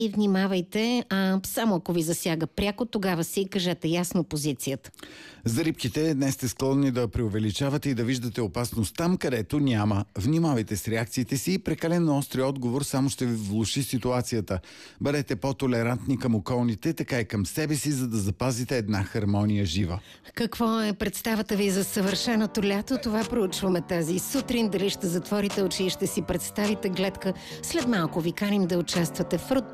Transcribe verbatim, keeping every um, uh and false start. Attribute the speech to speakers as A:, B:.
A: И внимавайте, а, само ако ви засяга пряко, тогава си кажете ясно позицията.
B: За рибките днес сте склонни да преувеличавате и да виждате опасност там, където няма. Внимавайте с реакциите си и прекалено остри отговор само ще ви влоши ситуацията. Бъдете по-толерантни към околните, така и към себе си, за да запазите една хармония жива.
A: Какво е представата ви за съвършеното лято? Това проучваме тази сутрин. Дали ще затворите очи и ще си представите гледка? След малко ви каним да участвате в